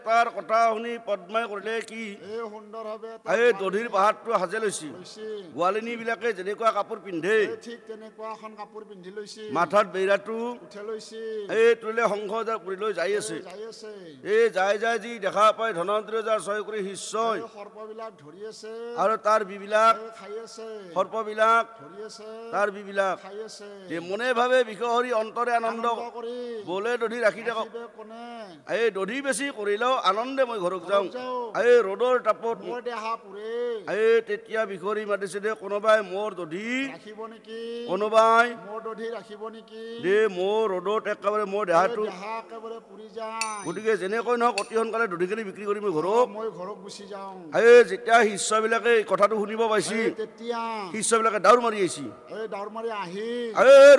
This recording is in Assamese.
তাৰ কথা শুনি পদ্মাই কৰিলে কি এই সুন্দৰভাৱে এই দধিৰ পাহাৰটো সাজে লৈছে গোৱালিনী বিলাকে যেনেকুৱা কাপোৰ পিন্ধে ঠিক তেনেকুৱা এখন কাপোৰ পিন্ধি লৈছে মাথাত বেৰাটো উঠে লৈছে এই তুলে শংখ পুৰি লৈ যাই আছে যাই আছে এই যাই যি দেখা পায় ধনন্তৰ যাৰ ছয় কৰি শিষ্যই সৰ্পবিলাক ধৰি আছে আৰু তাৰ বিবিলাক খাই আছে সৰ্পবিলাক ধৰি আছে তাৰ বিবিলাক খাই আছে এই মনে ভাবে বিষহৰি অন্তৰে আনন্দ কৰি বলে দধি ৰাখি থাকক কোনে এই দধি বেছি কৰিলেও আনন্দে মই ঘৰক যাওঁ এই ৰ'দৰ তাপত মোৰ দেহা পুৰে এই তেতিয়া বিষহৰি মাতিছে দে কোনোবাই মোৰ দধি ৰাখিব নেকি কোনোবাই মোৰ দধি ৰাখিব নেকি দে মোৰ ৰ'দত একেবাৰে মোৰ দেহাটো দেহা একেবাৰে পুৰি যায় গতিকে যেনেকৈ নহওক অতি সোনকালে দধিখিনি বিক্ৰী কৰি মই ঘৰক মই ঘৰক গুচি যাওঁ এই যেতিয়া শিষ্যবিলাকে এই কথাটো শুনিব পাইছি তেতিয়া শিষ্যবিলাকে দাউৰ মাৰি আহিছি এই দাউৰ মাৰি আহি এই